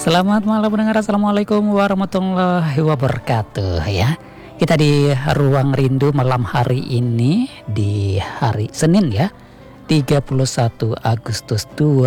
Selamat malam pendengar, Assalamualaikum warahmatullahi wabarakatuh ya. Kita di Ruang Rindu malam hari ini di hari Senin ya, 31 Agustus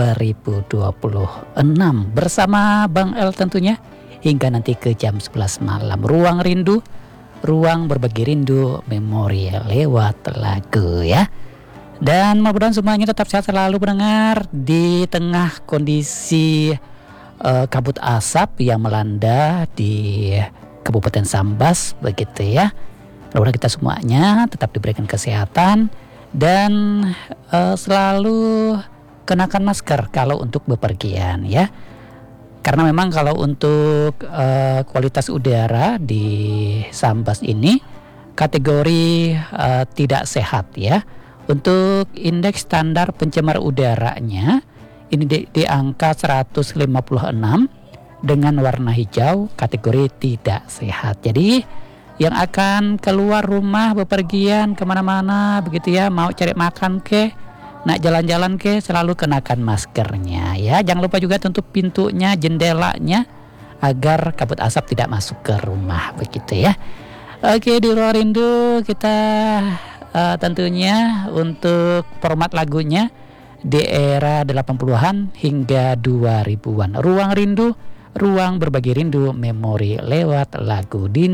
2026 bersama Bang El tentunya hingga nanti ke jam 11 malam. Ruang Rindu, ruang berbagi rindu, memori lewat lagu ya. Dan mudah-mudahan semuanya tetap sehat selalu pendengar di tengah kondisi kabut asap yang melanda di Kabupaten Sambas begitu ya. Mudah-mudahan kita semuanya tetap diberikan kesehatan dan selalu kenakan masker kalau untuk bepergian ya. Karena memang kalau untuk kualitas udara di Sambas ini kategori tidak sehat ya. Untuk indeks standar pencemar udaranya ini di angka 156 dengan warna hijau, kategori tidak sehat. Jadi yang akan keluar rumah bepergian kemana-mana begitu ya, mau cari makan ke, nak jalan-jalan ke, selalu kenakan maskernya ya. Jangan lupa juga tutup pintunya, jendelanya agar kabut asap tidak masuk ke rumah begitu ya. Oke, di Ruang Rindu kita tentunya untuk format lagunya di era 80-an hingga 2000-an. Ruang Rindu, ruang berbagi rindu, memori lewat lagu di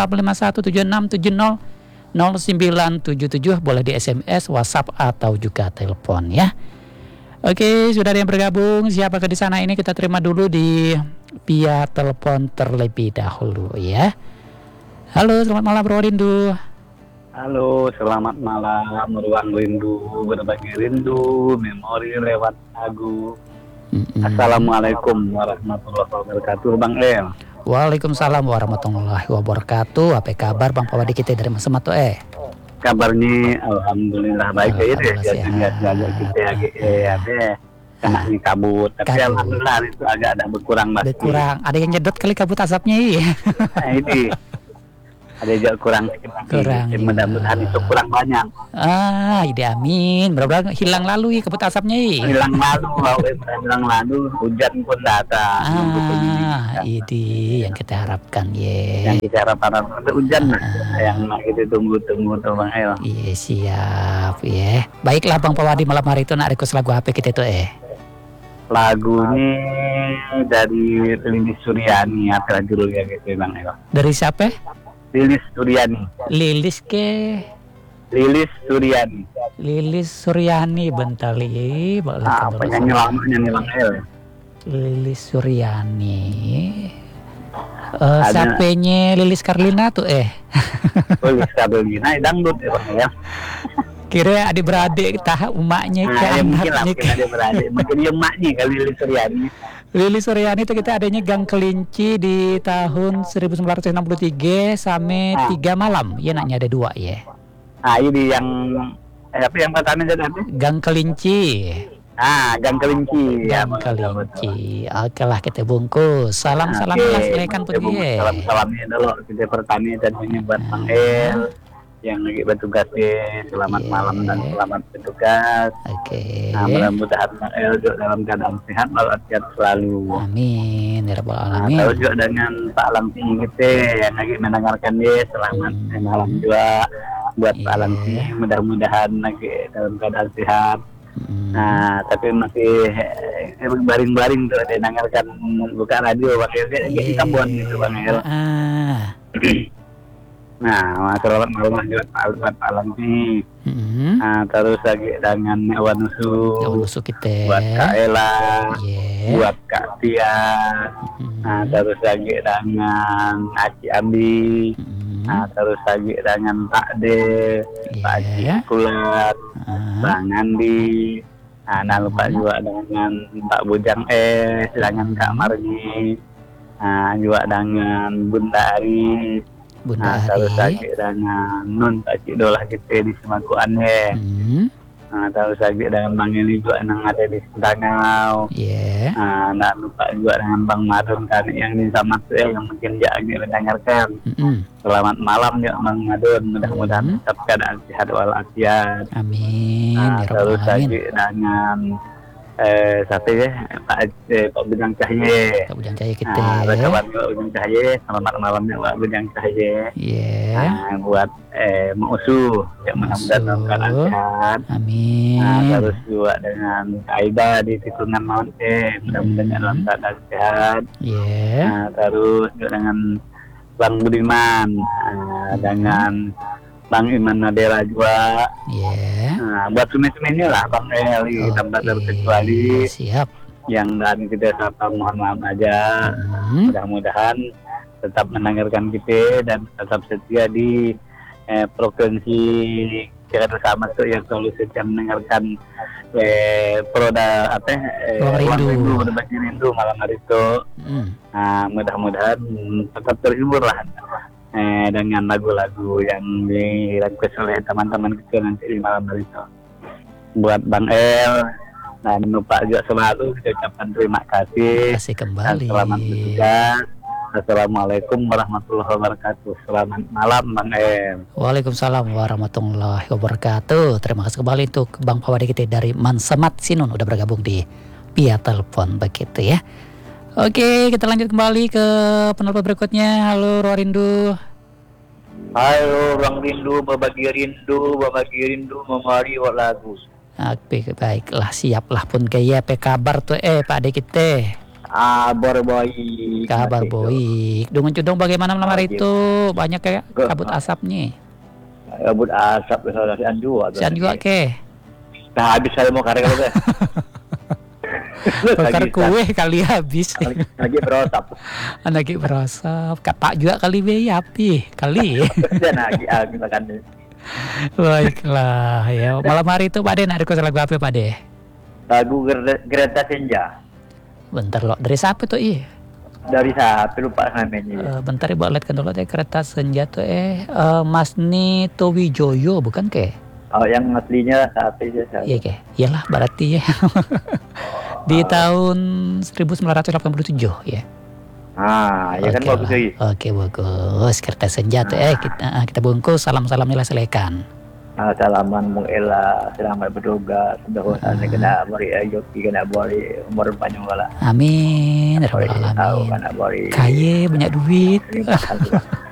085176700977, boleh di SMS, WhatsApp atau juga telepon ya. Oke, sudah ada yang bergabung. Siapakah di sana ini kita terima dulu di via telepon terlebih dahulu ya. Halo, selamat malam Ruang Rindu. Halo, selamat malam. Ruang Rindu, berbagi rindu, memori lewat lagu. Assalamualaikum warahmatullahi wabarakatuh, Bang El. Waalaikumsalam warahmatullahi wabarakatuh. Apa kabar Bang Pawadi kita dari Mas Semato Kabarnya alhamdulillah baik ya deh. Jaga kita ya deh. Kena nih kabut, tapi alhamdulillah itu agak ada berkurang mas. Berkurang. Ada yang nyedot kali kabut asapnya iya. Nah, ini ada juga kurang. Mudah-mudahan itu kurang banyak. Ide amin. Mudah-mudahan hilang lalu kabut asapnya. Hilang lalu, hujan pun datang. Ini yang kita harapkan ya. Yang kita harapkan ada hujan yang kita tunggu-tunggu tuh Bang El. Iya siap ya. Baiklah Bang Pawadi, malam hari itu nak request lagu apa kita tuh Lagunya dari Lilis Suryani, apa judulnya gitu Bang El. Dari siapa? Lilis Suryani. Lilis ke? Lilis Suryani. Lilis Suryani bentar li. Penyanyi lamanya nih Bang El. Lilis Suryani. Sapenya Lilis Karlina tuh Lilis Karlina dangdut ya Bang El. Kira adik-beradik emaknya ya mungkin lah, mungkin adik-beradik. Mungkin dia emaknya kali Lilis Suryani. Lilis Suryani itu kita adanya Gang Kelinci di tahun 1963 sampai 3 malam. Ya naknya ada 2 ya. Ini yang apa yang pertama jadi apa? Gang Kelinci. Gang Kelinci. Gang Kelinci. Oke lah kita bungkus. Salam-salam silakan pergi. Salam-salamnya dulu kita pertama dan ini buat Bang El yang lagi bertugas selamat malam dan selamat bertugas. Oke. Mudah-mudahan Bang El juga dalam keadaan sehat walafiat selalu. Amin ya rabbal alamin. Terus juga dengan Pak Lampi kita yang lagi mendengarkan selamat malam juga buat Pak Lampi. Mudah-mudahan lagi dalam keadaan sehat. Tapi masih baring-baring tuh dengarkan buka radio Bang El di Tambon gitu Bang El. Selamat malam buat Pak Lampi. Terus lagi dengan Wanusu kita. Buat Kak Ella, buat Kak Tia. Terus lagi dengan Aci Ambi. Terus lagi dengan Pak De, Pak Aci Kulat, Bang Andi. Lupa juga dengan Pak Bujang dengan Kak Margi. Juga dengan Bunda Ari. Terus lagi dengan Nun Pak Cidolah kita di Semakuannya. Terus lagi dengan Bang Eli juga yang ada di Sentangau. Lupa juga dengan Bang Madun kan yang di Samatwel yang mungkin dia agak mendengarkan. Selamat malam ya Bang Madun, mudah-mudahan tetap keadaan sehat walafiat. Amin. Terus lagi dengan Satu ya Pak Bujang Cahye. Pak Bujang Cahye kita. Kawan Pak Bujang Cahye, selamat malamnya Pak Bujang Cahye. Buat Musuh yang mudah-mudahan dalam keadaan sehat. Amin. Terus juga dengan Aida di tikungan malam mudah-mudahan dalam keadaan sehat. Terus juga dengan Bang Budiman, dengan Bang Iman Nadera juga. Buat suami-suaminya lah Bang Eli tanpa terkecuali. Siap. Yang dan kita sapa mohon maaf aja. Mudah-mudahan tetap mendengarkan kita dan tetap setia di provinsi Jakarta Sama tuh yang selalu setia mendengarkan Ruang Rindu berbagi rindu malam hari itu. Mudah-mudahan tetap terhibur lah dengan lagu-lagu yang direquest oleh teman-teman kecil nanti di malam hari itu. Buat Bang El dan lupa juga selalu kita ucapkan terima kasih. Kembali. Selamat bertugas. Assalamualaikum warahmatullahi wabarakatuh. Selamat malam Bang El. Waalaikumsalam warahmatullahi wabarakatuh. Terima kasih kembali untuk Bang Pawadi kita dari Mansemat Sinun udah bergabung di via telepon begitu ya. Oke, kita lanjut kembali ke penelpon berikutnya. Halo Ruang Rindu. Halo Ruang Rindu, berbagi rindu memari lagu. Oke, baiklah, siaplah pun kayak kabar tuh Pak Ade kita. Kabar baik. Kabar baik. Dungun-cudung bagaimana malam hari itu? Banyak kayak kabut asapnya. Kabut asap saudara Sian juga ke. Nah, habis saya mau karek kalau bakar kue kali habis. Lagi berosap. Lagi berosap. Kata juga kali api kali. Dan lagi makan. Baiklah ya. Malam hari itu Pak De nak request lagu apa Pak De? Lagu Greta Senja. Bentar loh. Dari siapa tuh Dari siapa lupa namanya. Bentar ya lihat kan dulu deh Greta Senja tuh Mas Nito Wijoyo bukan ke? Oh yang aslinya siapa ya? Iya ke. Iyalah berarti ya. Di tahun 1987 ya. Ya kan bagus lagi. Oke bagus. Kertas senja tuh kita bungkus salam-salamnya lah selekan. Salaman Bung Ella selamat berdoa mudah-mudahan kena beri ayoki kena beri umur panjang lah. Amin. Kaya banyak duit.